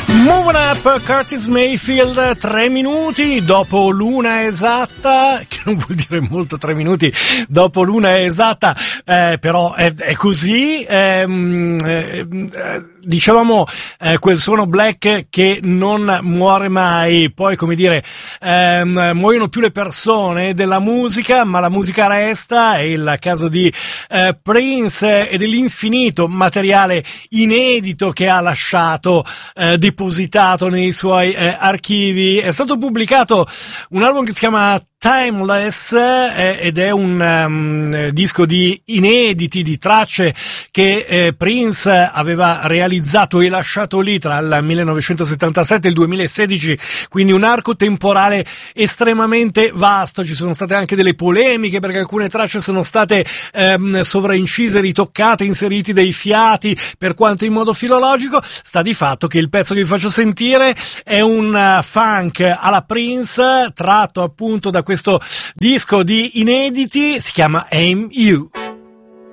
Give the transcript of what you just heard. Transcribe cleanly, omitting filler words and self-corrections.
Moving Up, Curtis Mayfield, 3 minuti dopo l'una esatta, che non vuol dire molto 3 minuti dopo l'una esatta, però è così. Dicevamo quel suono black che non muore mai, poi come dire muoiono più le persone della musica, ma la musica resta. È il caso di Prince e dell'infinito materiale inedito che ha lasciato depositato nei suoi archivi. È stato pubblicato un album che si chiama Timeless ed è un disco di inediti, di tracce che Prince aveva realizzato e lasciato lì tra il 1977 e il 2016, quindi un arco temporale estremamente vasto. Ci sono state anche delle polemiche perché alcune tracce sono state sovraincise, ritoccate, inseriti dei fiati, per quanto in modo filologico. Sta di fatto che il pezzo che vi faccio sentire è un funk alla Prince, tratto appunto da questo disco di inediti, si chiama Aim You.